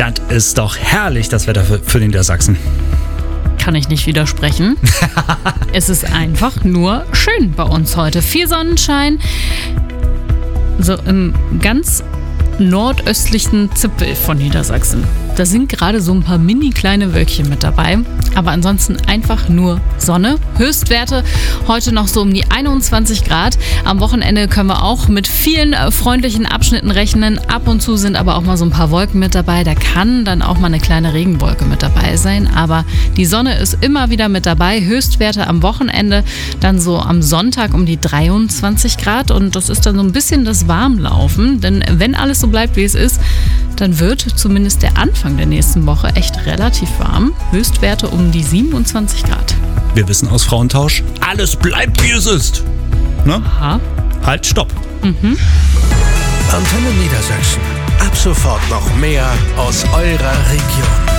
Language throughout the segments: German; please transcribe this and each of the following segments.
Das ist doch herrlich, das Wetter für den Niedersachsen. Kann ich nicht widersprechen. Es ist einfach nur schön bei uns heute. Viel Sonnenschein. So im ganz nordöstlichen Zipfel von Niedersachsen. Da sind gerade so ein paar mini kleine Wölkchen mit dabei. Aber ansonsten einfach nur Sonne. Höchstwerte heute noch so um die 21 Grad. Am Wochenende können wir auch mit vielen freundlichen Abschnitten rechnen. Ab und zu sind aber auch mal so ein paar Wolken mit dabei. Da kann dann auch mal eine kleine Regenwolke mit dabei sein. Aber die Sonne ist immer wieder mit dabei. Höchstwerte am Wochenende dann so am Sonntag um die 23 Grad. Und das ist dann so ein bisschen das Warmlaufen. Denn wenn alles so bleibt, wie es ist, dann wird zumindest der Anfang der nächsten Woche echt relativ warm. Höchstwerte um die 27 Grad. Wir wissen aus Frauentausch, alles bleibt wie es ist. Ne? Aha. Halt, stopp. Mhm. Antenne Niedersachsen. Ab sofort noch mehr aus eurer Region.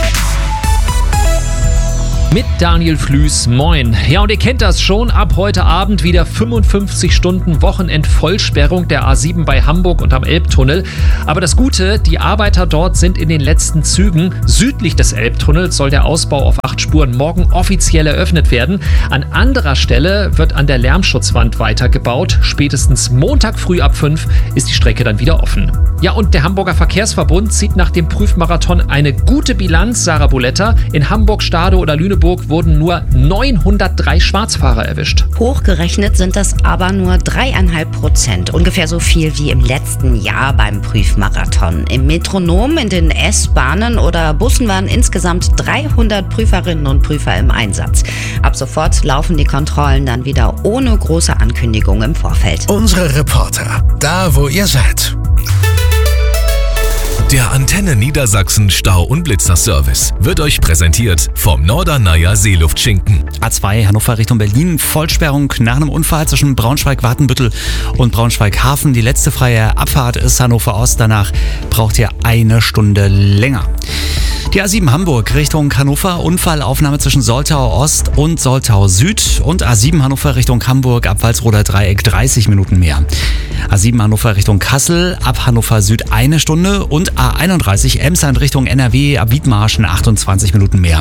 Mit Daniel Flüß, moin. Ja, und ihr kennt das schon, ab heute Abend wieder 55 Stunden Wochenendvollsperrung der A7 bei Hamburg und am Elbtunnel. Aber das Gute, die Arbeiter dort sind in den letzten Zügen. Südlich des Elbtunnels soll der Ausbau auf 8 Spuren morgen offiziell eröffnet werden. An anderer Stelle wird an der Lärmschutzwand weitergebaut. Spätestens Montag früh ab 5 ist die Strecke dann wieder offen. Ja, und der Hamburger Verkehrsverbund zieht nach dem Prüfmarathon eine gute Bilanz. Sarah Boletta, in Hamburg, Stade oder Lüneburg wurden nur 903 Schwarzfahrer erwischt. Hochgerechnet sind das aber nur 3,5%. Ungefähr so viel wie im letzten Jahr beim Prüfmarathon. Im Metronom, in den S-Bahnen oder Bussen waren insgesamt 300 Prüferinnen und Prüfer im Einsatz. Ab sofort laufen die Kontrollen dann wieder ohne große Ankündigung im Vorfeld. Unsere Reporter, da wo ihr seid. Der Antenne Niedersachsen Stau- und Blitzerservice wird euch präsentiert vom Norderneier Seeluftschinken. A2 Hannover Richtung Berlin. Vollsperrung nach einem Unfall zwischen Braunschweig-Wartenbüttel und Braunschweig-Hafen. Die letzte freie Abfahrt ist Hannover Ost. Danach braucht ihr 1 Stunde länger. Die A7 Hamburg Richtung Hannover, Unfallaufnahme zwischen Soltau Ost und Soltau Süd und A7 Hannover Richtung Hamburg ab Walsroder Dreieck 30 Minuten mehr. A7 Hannover Richtung Kassel ab Hannover Süd 1 Stunde und A31 Emsland Richtung NRW ab Wiedmarschen 28 Minuten mehr.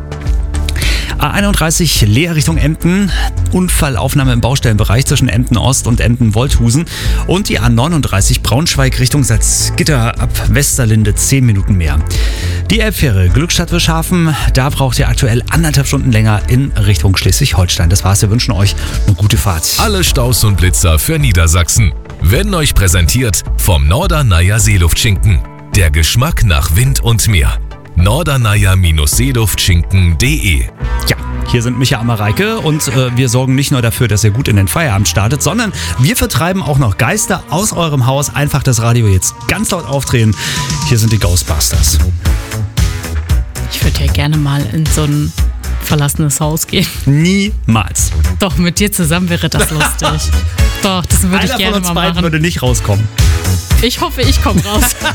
A31 Leer Richtung Emden, Unfallaufnahme im Baustellenbereich zwischen Emden Ost und Emden Wolthusen und die A39 Braunschweig Richtung Salzgitter ab Westerlinde 10 Minuten mehr. Die Elbfähre Glückstadt-Wischhafen, da braucht ihr aktuell 1,5 Stunden länger in Richtung Schleswig-Holstein. Das war's, wir wünschen euch eine gute Fahrt. Alle Staus und Blitzer für Niedersachsen werden euch präsentiert vom Norderneier Seeluftschinken. Der Geschmack nach Wind und Meer. Norderneier-Seeluftschinken.de. Ja, hier sind Micha Amareike und wir sorgen nicht nur dafür, dass ihr gut in den Feierabend startet, sondern wir vertreiben auch noch Geister aus eurem Haus. Einfach das Radio jetzt ganz laut aufdrehen. Hier sind die Ghostbusters. Ich würde ja gerne mal in so ein verlassenes Haus gehen. Niemals. Doch, mit dir zusammen wäre das lustig. Doch, das würde ich gerne mal machen. Einer von uns beiden würde nicht rauskommen. Ich hoffe, ich komme raus.